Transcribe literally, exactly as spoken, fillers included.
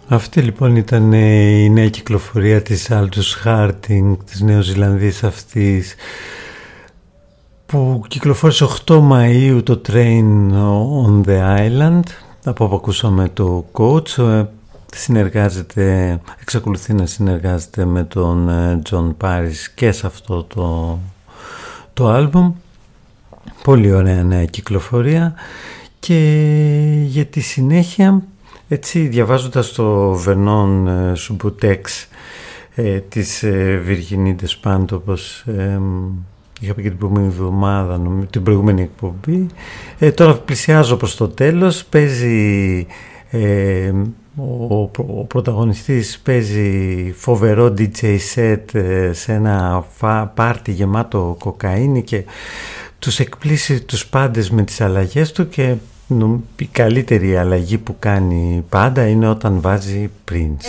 Αυτή λοιπόν ήταν η νέα κυκλοφορία της Aldous Harding, της Νεοζηλανδής αυτής, που κυκλοφόρησε οκτώ Μαΐου το Train on the Island, από όπου ακούσαμε το Coach. Συνεργάζεται, εξακολουθεί να συνεργάζεται με τον John Paris και σε αυτό το, το άλμπουμ. Πολύ ωραία νέα κυκλοφορία. Και για τη συνέχεια, έτσι διαβάζοντας το Vernon Subutex ε, της ε, Virginie Despentes, όπως ε, είχα πει και την προηγούμενη εβδομάδα, νομίζω, την προηγούμενη εκπομπή, ε, τώρα πλησιάζω προς το τέλος. Παίζει ε, ο, ο πρωταγωνιστής παίζει φοβερό ντι τζέι set ε, σε ένα πάρτι γεμάτο κοκαίνη και τους εκπλήσει τους πάντες με τις αλλαγές του, και η καλύτερη αλλαγή που κάνει πάντα είναι όταν βάζει Prince.